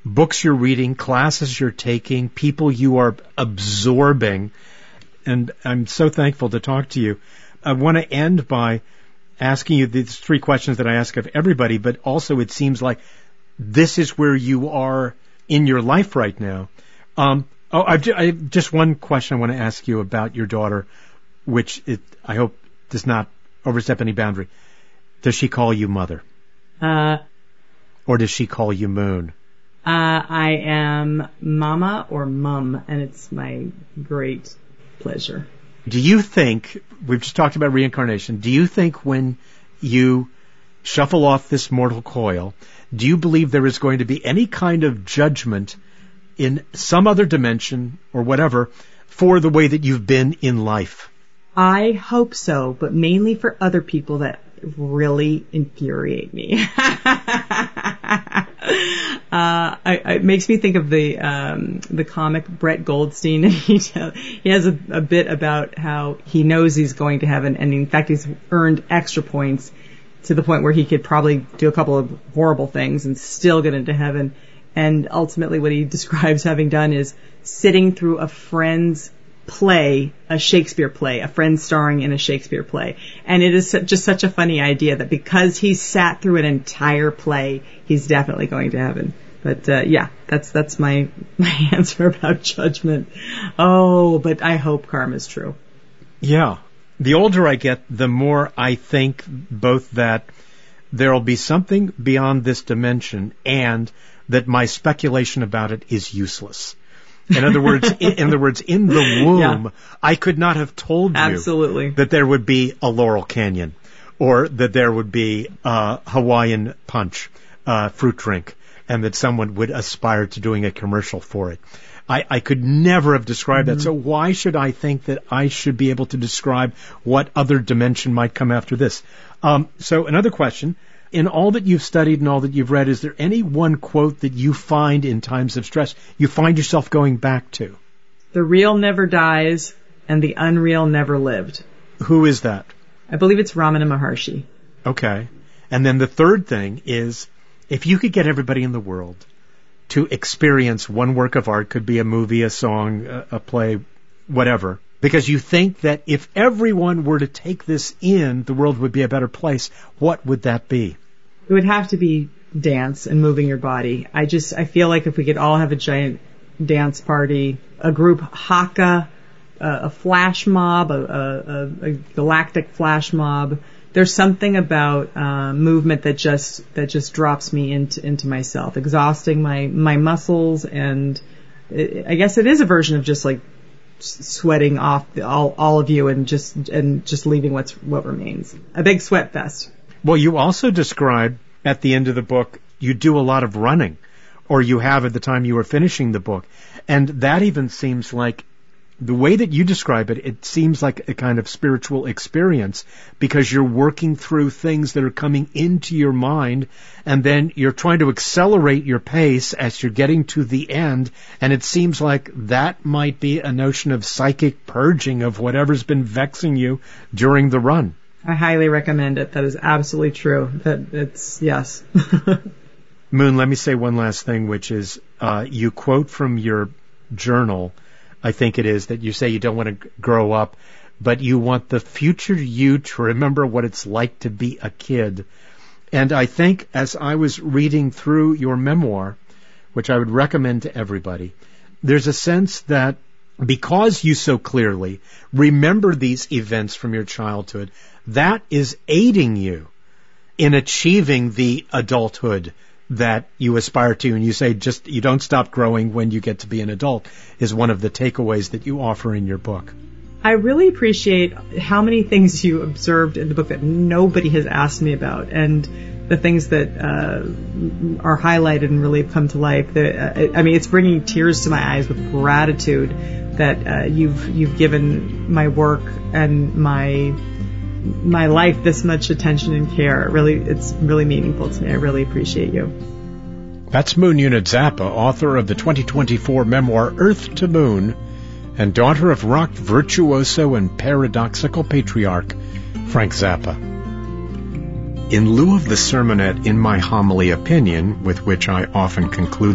books you're reading, classes you're taking, people you are absorbing, and I'm so thankful to talk to you. I want to end by asking you these three questions that I ask of everybody, but also it seems like this is where you are in your life right now. I just one question I want to ask you about your daughter, which I hope does not overstep any boundary. Does she call you mother? Or does she call you Moon? I am mama or mum, and it's my great pleasure. Do you think, we've just talked about reincarnation, do you think when you shuffle off this mortal coil, do you believe there is going to be any kind of judgment in some other dimension or whatever for the way that you've been in life? I hope so, but mainly for other people that really infuriate me. It makes me think of the comic Brett Goldstein. He has a bit about how he knows he's going to heaven, and in fact he's earned extra points to the point where he could probably do a couple of horrible things and still get into heaven. And ultimately what he describes having done is sitting through a friend's play, a Shakespeare play, a friend starring in a Shakespeare play. And it is just such a funny idea that because he sat through an entire play, he's definitely going to heaven. But yeah, that's my answer about judgment. Oh, but I hope karma's true. Yeah. The older I get, the more I think both that there'll be something beyond this dimension and that my speculation about it is useless. In other words, in the womb, yeah. I could not have told you Absolutely. That there would be a Laurel Canyon or that there would be Hawaiian punch, fruit drink, and that someone would aspire to doing a commercial for it. I could never have described that. So why should I think that I should be able to describe what other dimension might come after this? So another question. In all that you've studied and all that you've read, is there any one quote that you find in times of stress you find yourself going back to? The real never dies and the unreal never lived. Who is that? I believe it's Ramana Maharshi. Okay. And then the third thing is, if you could get everybody in the world to experience one work of art, could be a movie, a song, a play, whatever, because you think that if everyone were to take this in, the world would be a better place, what would that be? It would have to be dance and moving your body. I feel like if we could all have a giant dance party, a group haka, a flash mob, a galactic flash mob, there's something about movement that just drops me into myself, exhausting my muscles, and I guess it is a version of just like sweating off all of you and just leaving what remains. A big sweat fest. Well, you also describe at the end of the book you do a lot of running, or you have at the time you were finishing the book, and that even seems like, the way that you describe it, it seems like a kind of spiritual experience, because you're working through things that are coming into your mind, and then you're trying to accelerate your pace as you're getting to the end, and it seems like that might be a notion of psychic purging of whatever's been vexing you during the run. I highly recommend it. That is absolutely true. Yes. Moon, let me say one last thing, which is, you quote from your journal, I think it is, that you say you don't want to grow up, but you want the future you to remember what it's like to be a kid. And I think as I was reading through your memoir, which I would recommend to everybody, there's a sense that because you so clearly remember these events from your childhood, that is aiding you in achieving the adulthood that you aspire to, and you say just you don't stop growing when you get to be an adult, is one of the takeaways that you offer in your book. I really appreciate how many things you observed in the book that nobody has asked me about, and the things that are highlighted and really have come to life. It's bringing tears to my eyes with gratitude that you've given my work and my life this much attention and care. It's really meaningful to me. I really appreciate you. That's Moon Unit Zappa, author of the 2024 memoir Earth to Moon, and daughter of rock virtuoso and paradoxical patriarch Frank Zappa. In lieu of the sermonette in my homily opinion, with which I often conclude